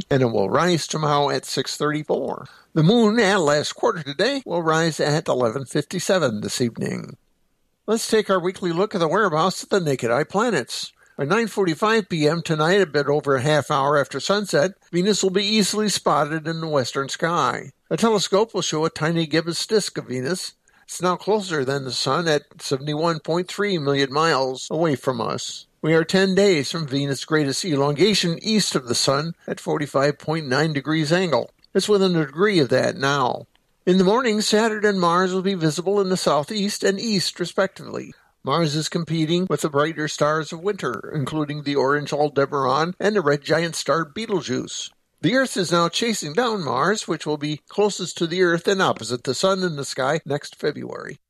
and it will rise tomorrow at 6:34. The moon at last quarter today will rise at 11:57 this evening. Let's take our weekly look at the whereabouts of the naked eye planets. By 9:45 p.m. tonight, a bit over a half hour after sunset, Venus will be easily spotted in the western sky. A telescope will show a tiny gibbous disk of Venus. It's now closer than the Sun at 71.3 million miles away from us. We are 10 days from Venus' greatest elongation east of the Sun at 45.9 degrees angle. It's within a degree of that now. In the morning, Saturn and Mars will be visible in the southeast and east, respectively. Mars is competing with the brighter stars of winter, including the orange Aldebaran and the red giant star Betelgeuse. The Earth is now chasing down Mars, which will be closest to the Earth and opposite the Sun in the sky next February.